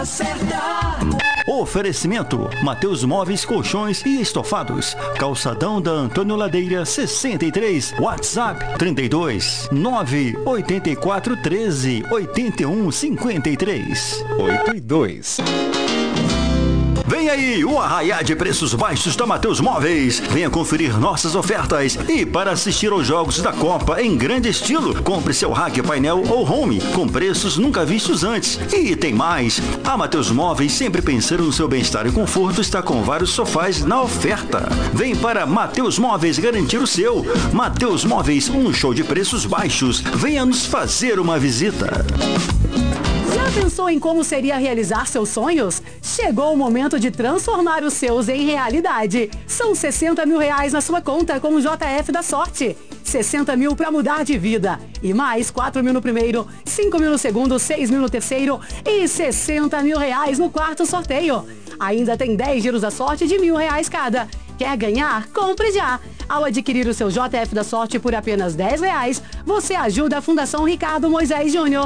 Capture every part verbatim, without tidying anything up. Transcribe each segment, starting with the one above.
Oferecimento: Mateus Móveis, Colchões e Estofados. Calçadão da Antônio Ladeira sessenta e três. WhatsApp trinta e dois, nove oito quatro, treze, oitenta e um, cinquenta e três. oito e dois. Vem aí o arraiá de preços baixos da Mateus Móveis. Venha conferir nossas ofertas. E para assistir aos jogos da Copa em grande estilo, compre seu rack, painel ou home com preços nunca vistos antes. E tem mais. A Mateus Móveis, sempre pensando no seu bem-estar e conforto, está com vários sofás na oferta. Vem para Mateus Móveis garantir o seu. Mateus Móveis, um show de preços baixos. Venha nos fazer uma visita. Já pensou em como seria realizar seus sonhos? Chegou o momento de transformar os seus em realidade. São sessenta mil reais na sua conta com o J F da Sorte. sessenta mil para mudar de vida. E mais quatro mil no primeiro, cinco mil no segundo, seis mil no terceiro e sessenta mil reais no quarto sorteio. Ainda tem dez giros da sorte de mil reais cada. Quer ganhar? Compre já! Ao adquirir o seu J F da Sorte por apenas dez reais, você ajuda a Fundação Ricardo Moisés Júnior.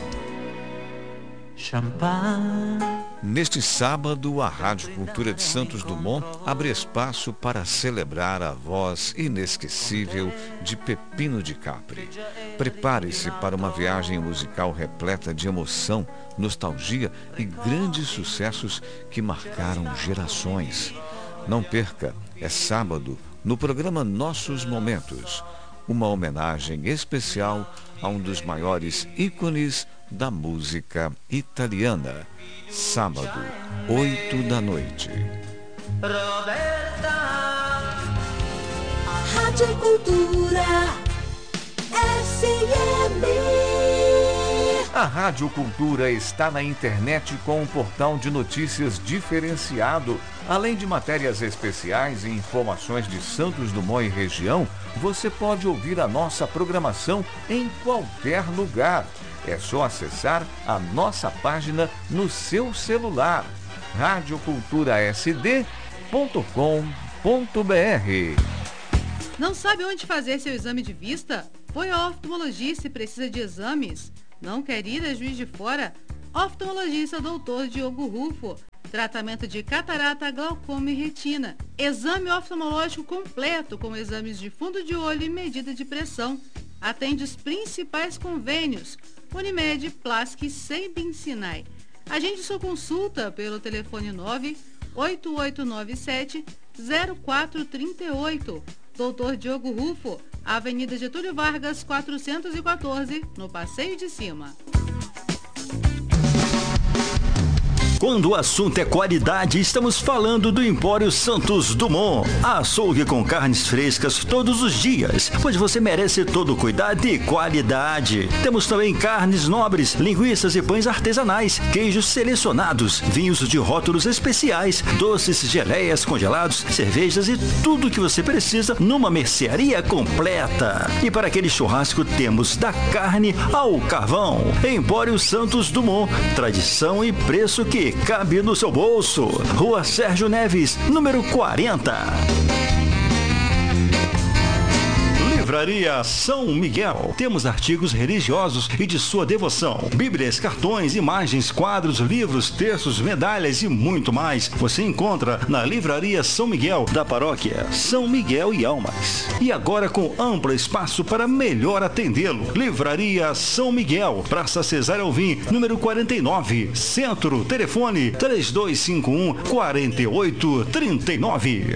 Neste sábado, a Rádio Cultura de Santos Dumont abre espaço para celebrar a voz inesquecível de Pepino de Capri. Prepare-se para uma viagem musical repleta de emoção, nostalgia e grandes sucessos que marcaram gerações. Não perca, é sábado, no programa Nossos Momentos, uma homenagem especial a um dos maiores ícones da música italiana. Sábado, oito da noite. Roberta, Rádio Cultura S M. A Rádio Cultura está na internet com um portal de notícias diferenciado. Além de matérias especiais e informações de Santos Dumont e região, você pode ouvir a nossa programação em qualquer lugar. É só acessar a nossa página no seu celular, rádio cultura s d ponto com ponto b r. Não sabe onde fazer seu exame de vista? Foi ao oftalmologista e precisa de exames? Não quer ir a Juiz de Fora? Oftalmologista doutor Diogo Rufo. Tratamento de catarata, glaucoma e retina. Exame oftalmológico completo com exames de fundo de olho e medida de pressão. Atende os principais convênios: Unimed, Plasc e Sembin Sinai. Agende sua consulta pelo telefone nove oito oito nove sete zero quatro três oito. doutor Diogo Rufo, Avenida Getúlio Vargas, quatrocentos e quatorze, no Passeio de Cima. Quando o assunto é qualidade, estamos falando do Empório Santos Dumont. Açougue com carnes frescas todos os dias, pois você merece todo cuidado e qualidade. Temos também carnes nobres, linguiças e pães artesanais, queijos selecionados, vinhos de rótulos especiais, doces, geleias, congelados, cervejas e tudo o que você precisa numa mercearia completa. E para aquele churrasco temos da carne ao carvão. Empório Santos Dumont, tradição e preço que cabe no seu bolso. Rua Sérgio Neves, número quarenta. Livraria São Miguel. Temos artigos religiosos e de sua devoção. Bíblias, cartões, imagens, quadros, livros, textos, medalhas e muito mais. Você encontra na Livraria São Miguel, da paróquia São Miguel e Almas. E agora com amplo espaço para melhor atendê-lo. Livraria São Miguel, Praça Cesário Alvim, número quarenta e nove, Centro. Telefone três dois cinco um, quatro oito três nove.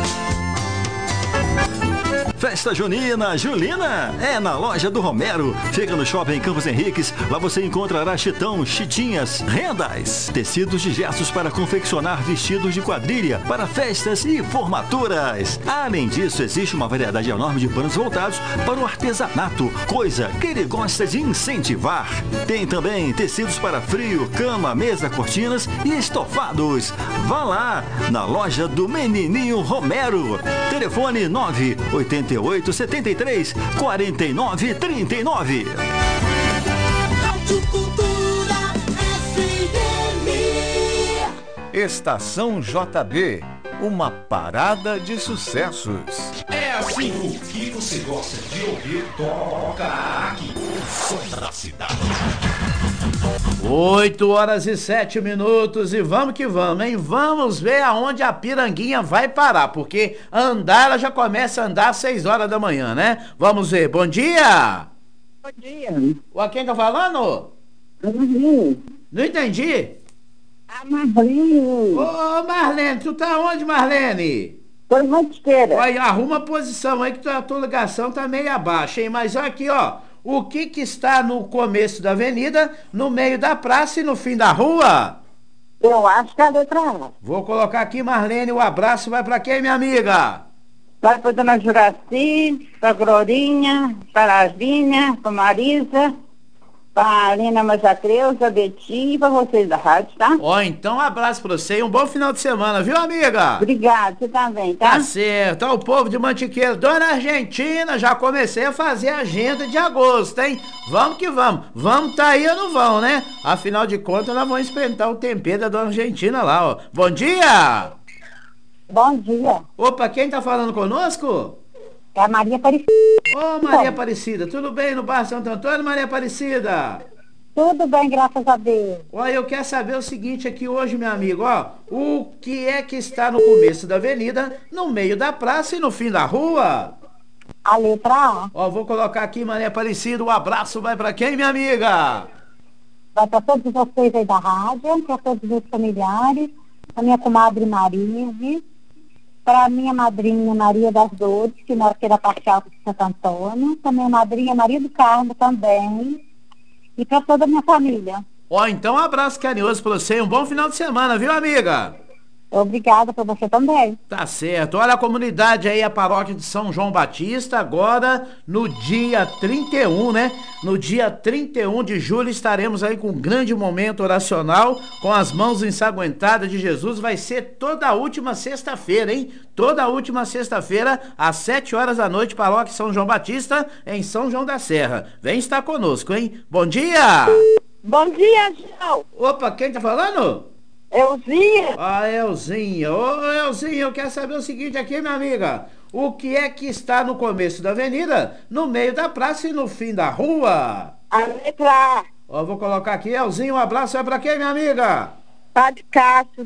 Festa Junina, Julina, é na loja do Romero. Fica no Shopping Campos Henriques. Lá você encontrará chitão, chitinhas, rendas, tecidos de gestos para confeccionar vestidos de quadrilha para festas e formaturas. Além disso, existe uma variedade enorme de panos voltados para o artesanato, coisa que ele gosta de incentivar. Tem também tecidos para frio, cama, mesa, cortinas e estofados. Vá lá, na loja do Menininho Romero. Telefone nove oito oito sete três quatro nove três nove. Rádio Cultura S M. Estação J B, uma parada de sucessos. É assim, o que você gosta de ouvir, toca aqui. som da cidade. oito horas e sete minutos e vamos que vamos, hein? Vamos ver aonde a Piranguinha vai parar, porque andar, ela já começa a andar às seis horas da manhã, né? Vamos ver. Bom dia! Bom dia. O quem tá falando? Marlene. Não entendi. A Marlene. Ô, Marlene, tu tá onde, Marlene? Tô em Mantiqueira. Olha, arruma a posição aí que tua, tua ligação tá meio abaixo, hein? Mas olha aqui, ó. O que que está no começo da avenida, no meio da praça e no fim da rua? Eu acho que é a letra A. Vou colocar aqui, Marlene, o abraço vai pra quem, minha amiga? Vai pra Dona Juraci, pra Glorinha, pra Lavínia, pra Marisa, pra Lina Mazacreuza, Betinho e pra vocês da rádio, tá? Ó, então um abraço pra você e um bom final de semana, viu, amiga? Obrigada, você também, tá? Tá certo. Ó, o povo de Mantiqueira, Dona Argentina, já comecei a fazer a agenda de agosto, hein? Vamos que vamos. Vamos tá aí ou não vão, né? Afinal de contas, nós vamos experimentar o tempero da Dona Argentina lá, ó. Bom dia! Bom dia. Opa, quem tá falando conosco? É a Maria Aparecida. Ô, Maria Aparecida, tudo bem no Bar Santo Antônio, Maria Aparecida? Tudo bem, graças a Deus. Olha, eu quero saber o seguinte aqui hoje, meu amigo, ó. O que é que está no começo da avenida, no meio da praça e no fim da rua? A letra A. Ó, vou colocar aqui, Maria Aparecida, um abraço vai pra quem, minha amiga? Vai pra todos vocês aí da rádio, pra todos os meus familiares, pra minha comadre Marise, para minha madrinha Maria das Dores, que mora aqui na Parcial de Santo Antônio, para minha madrinha Maria do Carmo também, e para toda a minha família. Ó, então um abraço carinhoso pra você e um bom final de semana, viu, amiga? Obrigada para você também. Tá certo. Olha a comunidade aí, a paróquia de São João Batista, agora no dia trinta e um, né? No dia trinta e um de julho estaremos aí com um grande momento oracional, com as mãos ensanguentadas de Jesus. Vai ser toda a última sexta-feira, hein? Toda a última sexta-feira, às sete horas da noite, paróquia São João Batista, em São João da Serra. Vem estar conosco, hein? Bom dia! Bom dia, João. Opa, quem tá falando? Elzinha. Ah, Elzinha. Ô, Elzinha, eu quero saber o seguinte aqui, minha amiga. O que é que está no começo da avenida, no meio da praça e no fim da rua? A letra A. Ó, vou colocar aqui, Elzinha, um abraço. É pra quem, minha amiga? Padre Cássio,